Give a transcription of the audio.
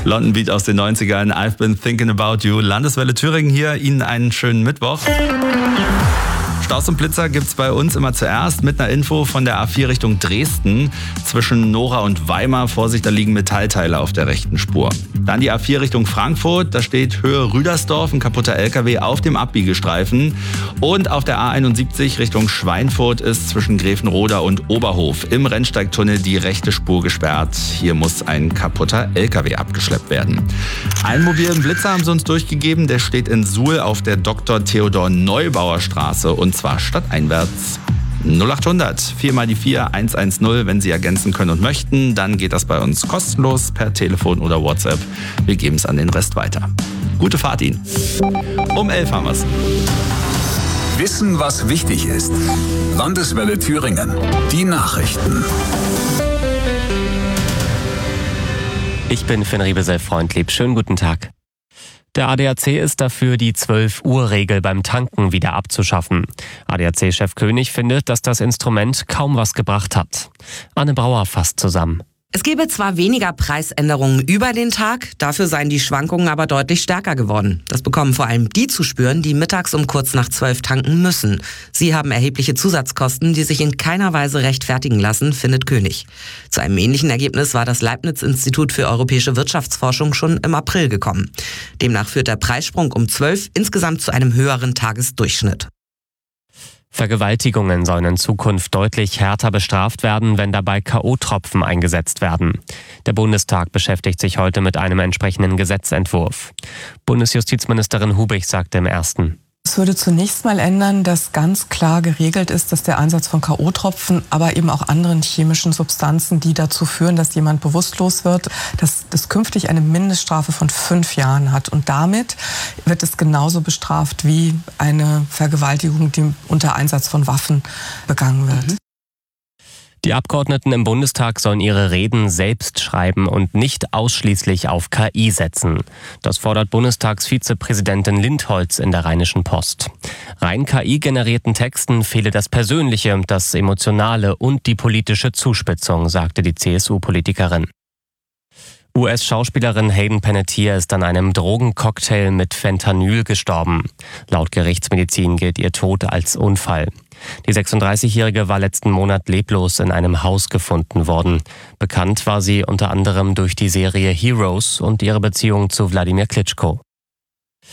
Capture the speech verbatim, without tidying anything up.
London Beat aus den neunzigern, I've been thinking about you. Landeswelle Thüringen hier, Ihnen einen schönen Mittwoch. Staus und Blitzer gibt's bei uns immer zuerst mit einer Info von der A vier Richtung Dresden. Zwischen Nora und Weimar, Vorsicht, da liegen Metallteile auf der rechten Spur. Dann die A vier Richtung Frankfurt, da steht Höhe Rüdersdorf, ein kaputter L K W auf dem Abbiegestreifen. Und auf der A einundsiebzig Richtung Schweinfurt ist zwischen Gräfenroda und Oberhof im Rennsteigtunnel die rechte Spur gesperrt. Hier muss ein kaputter L K W abgeschleppt werden. Einen mobilen Blitzer haben sie uns durchgegeben, der steht in Suhl auf der Doktor Theodor Neubauer Straße und zwar stadteinwärts. null achthundert vier mal die vier eins eins null, wenn Sie ergänzen können und möchten, dann geht das bei uns kostenlos per Telefon oder WhatsApp. Wir geben es an den Rest weiter. Gute Fahrt Ihnen. Um elf haben wir's. Wissen, was wichtig ist. Landeswelle Thüringen. Die Nachrichten. Ich bin Finn Riebesell-Freundlieb. Schönen guten Tag. Der A D A C ist dafür, die zwölf-Uhr-Regel beim Tanken wieder abzuschaffen. A D A C-Chef König findet, dass das Instrument kaum was gebracht hat. Anne Brauer fasst zusammen. Es gebe zwar weniger Preisänderungen über den Tag, dafür seien die Schwankungen aber deutlich stärker geworden. Das bekommen vor allem die zu spüren, die mittags um kurz nach zwölf tanken müssen. Sie haben erhebliche Zusatzkosten, die sich in keiner Weise rechtfertigen lassen, findet König. Zu einem ähnlichen Ergebnis war das Leibniz-Institut für europäische Wirtschaftsforschung schon im April gekommen. Demnach führt der Preissprung um zwölf insgesamt zu einem höheren Tagesdurchschnitt. Vergewaltigungen sollen in Zukunft deutlich härter bestraft werden, wenn dabei K O-Tropfen eingesetzt werden. Der Bundestag beschäftigt sich heute mit einem entsprechenden Gesetzentwurf. Bundesjustizministerin Hubich sagte im Ersten: Es würde zunächst mal ändern, dass ganz klar geregelt ist, dass der Einsatz von K O-Tropfen, aber eben auch anderen chemischen Substanzen, die dazu führen, dass jemand bewusstlos wird, dass das künftig eine Mindeststrafe von fünf Jahren hat. Und damit wird es genauso bestraft wie eine Vergewaltigung, die unter Einsatz von Waffen begangen wird. Mhm. Die Abgeordneten im Bundestag sollen ihre Reden selbst schreiben und nicht ausschließlich auf K I setzen. Das fordert Bundestagsvizepräsidentin Lindholz in der Rheinischen Post. Rein K I-generierten Texten fehle das Persönliche, das Emotionale und die politische Zuspitzung, sagte die C S U-Politikerin. U S-Schauspielerin Hayden Panettiere ist an einem Drogencocktail mit Fentanyl gestorben. Laut Gerichtsmedizin gilt ihr Tod als Unfall. Die sechsunddreißigjährige war letzten Monat leblos in einem Haus gefunden worden. Bekannt war sie unter anderem durch die Serie Heroes und ihre Beziehung zu Wladimir Klitschko.